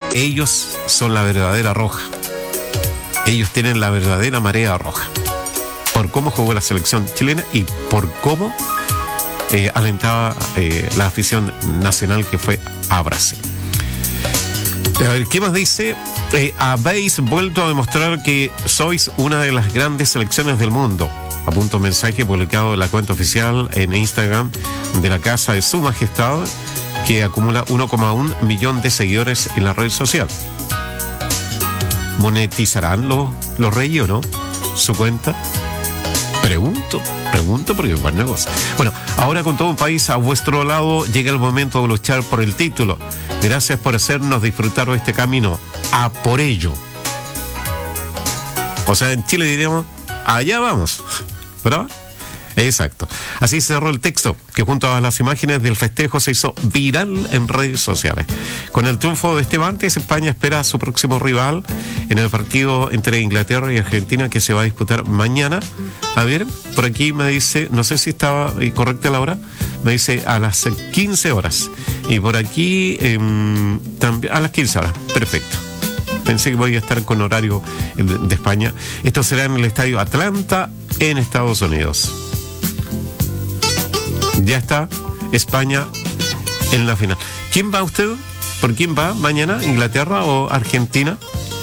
ellos son la verdadera roja. Ellos tienen la verdadera marea roja. Por cómo jugó la selección chilena y por cómo alentaba la afición nacional que fue a Brasil. A ver, ¿qué más dice? Habéis vuelto a demostrar que sois una de las grandes selecciones del mundo. Apunta un mensaje publicado en la cuenta oficial en Instagram de la Casa de Su Majestad, que acumula 1,1 millón de seguidores en la red social. ¿Monetizarán los reyes o no su cuenta? Pregunto porque es buen negocio. Bueno, ahora con todo un país a vuestro lado, llega el momento de luchar por el título. Gracias por hacernos disfrutar de este camino. A por ello. O sea, en Chile diríamos, allá vamos. ¿Verdad? Exacto. Así cerró el texto, que junto a las imágenes del festejo se hizo viral en redes sociales. Con el triunfo de este martes, España espera a su próximo rival en el partido entre Inglaterra y Argentina, que se va a disputar mañana. A ver, por aquí me dice, no sé si estaba correcta la hora, me dice a las 15 horas. Y por aquí también a las 15 horas. Perfecto. Pensé que voy a estar con horario de España. Esto será en el Estadio Atlanta, en Estados Unidos. Ya está España en la final. ¿Quién va usted? ¿Por quién va mañana? ¿Inglaterra o Argentina?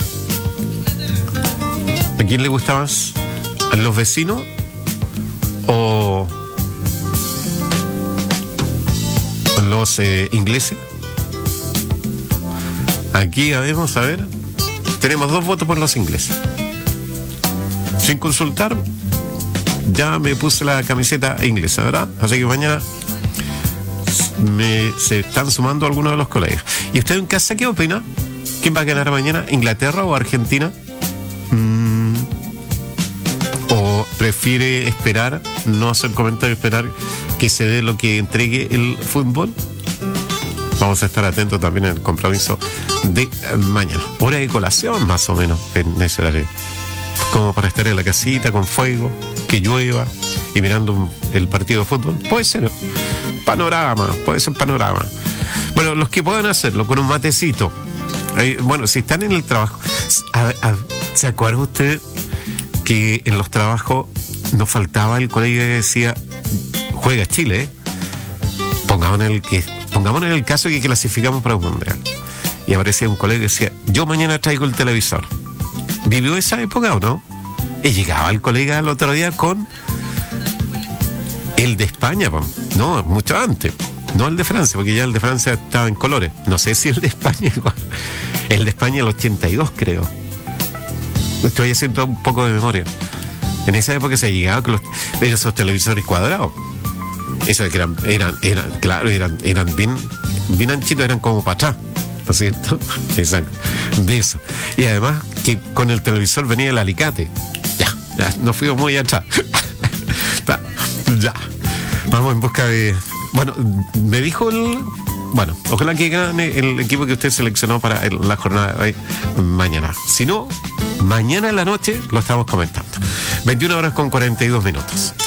¿A quién le gusta más? ¿A los vecinos? ¿O los ingleses? Aquí vamos a ver. Tenemos 2 votos por los ingleses. Sin consultar, ya me puse la camiseta inglesa, ¿verdad? Así que mañana se están sumando algunos de los colegas. ¿Y usted en casa qué opina? ¿Quién va a ganar mañana? ¿Inglaterra o Argentina? ¿O prefiere esperar, no hacer comentario, esperar que se dé lo que entregue el fútbol? Vamos a estar atentos también al compromiso de mañana. Hora de colación, más o menos, en ese horario. Como para estar en la casita con fuego, que llueva y mirando el partido de fútbol. Puede ser panorama. Bueno, los que puedan hacerlo con un matecito. Bueno, si están en el trabajo, ¿se acuerda usted que en los trabajos nos faltaba el colegio que decía juega Chile, ¿eh? Pongámonos en el caso que clasificamos para un mundial. Y aparecía un colega que decía, yo mañana traigo el televisor. ¿Vivió esa época o no? Y llegaba el colega el otro día con el de España, no, mucho antes. No el de Francia, porque ya el de Francia estaba en colores. No sé si el de España igual. El de España el 82, creo. Estoy haciendo un poco de memoria. En esa época se llegaba con esos televisores cuadrados. Esos que eran bien anchitos, eran como para atrás, ¿no es cierto? Exacto, de eso. Y además que con el televisor venía el alicate. Ya, nos fuimos muy atrás. Ya, vamos en busca de... Bueno, me dijo ojalá que gane el equipo que usted seleccionó para la jornada de mañana. Si no, mañana en la noche lo estamos comentando. 21 horas con 42 minutos.